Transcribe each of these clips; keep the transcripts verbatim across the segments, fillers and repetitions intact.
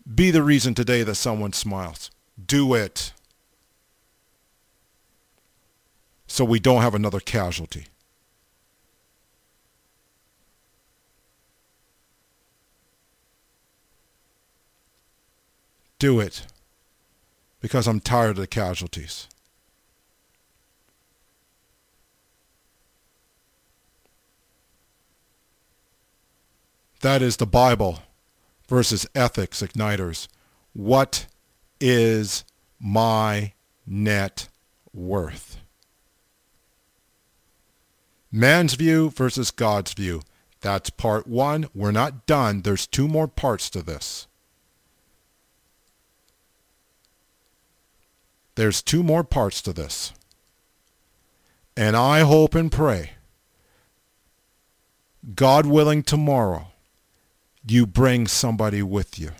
Be the reason today that someone smiles. Do it. So we don't have another casualty. Do it. Because I'm tired of the casualties. That is the Bible versus ethics igniters. What is my net worth? Man's view versus God's view. That's part one. We're not done. There's two more parts to this. There's two more parts to this. And I hope and pray, God willing, tomorrow, you bring somebody with you.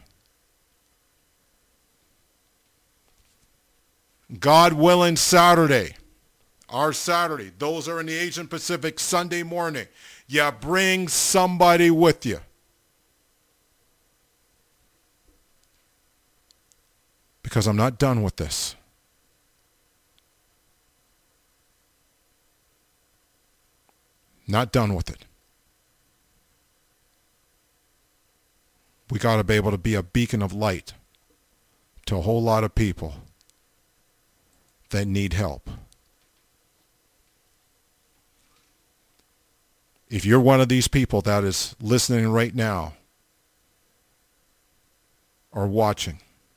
God willing, Saturday, our Saturday, those are in the Asian Pacific, Sunday morning, you bring somebody with you. Because I'm not done with this. Not done with it. We got to be able to be a beacon of light to a whole lot of people that need help. If you're one of these people that is listening right now or watching,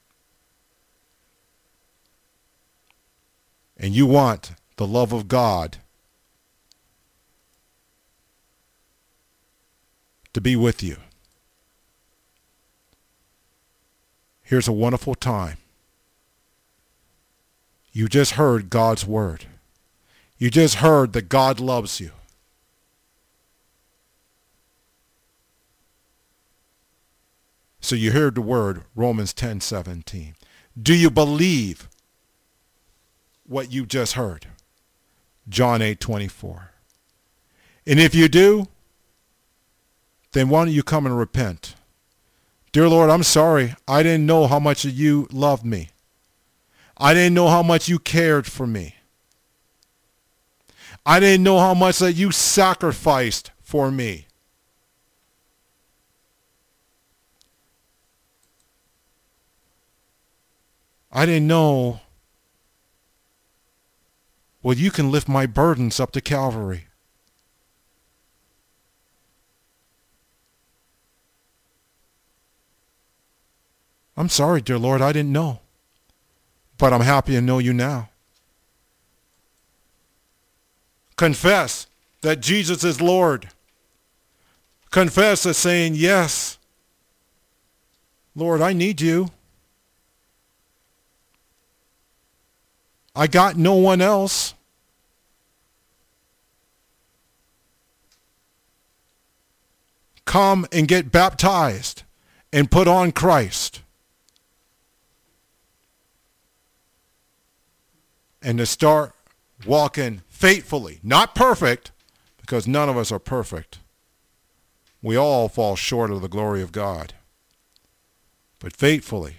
and you want the love of God to be with you, here's a wonderful time. You just heard God's word. You just heard that God loves you. So you heard the word, Romans ten seventeen. Do you believe what you just heard? John eight twenty-four. And if you do, then why don't you come and repent? Dear Lord, I'm sorry. I didn't know how much you loved me. I didn't know how much you cared for me. I didn't know how much that you sacrificed for me. I didn't know, well, you can lift my burdens up to Calvary. I'm sorry, dear Lord, I didn't know. But I'm happy to know you now. Confess that Jesus is Lord. Confess as saying, yes, Lord, I need you. I got no one else. Come and get baptized and put on Christ. And to start walking faithfully, not perfect, because none of us are perfect. We all fall short of the glory of God. But faithfully.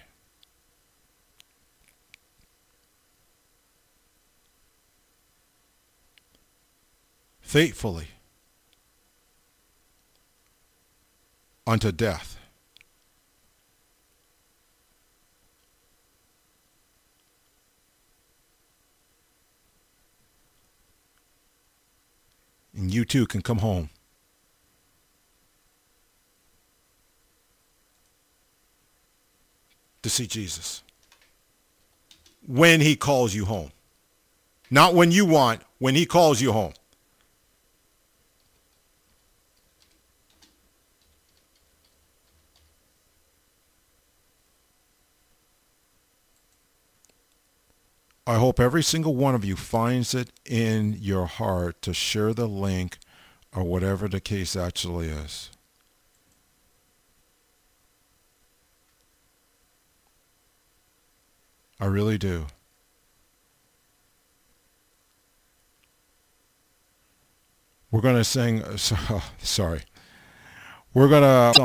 Faithfully. Unto death. And you too can come home. To see Jesus. When he calls you home. Not when you want, when he calls you home. I hope every single one of you finds it in your heart to share the link or whatever the case actually is. I really do. We're going to sing, uh, sorry, we're going to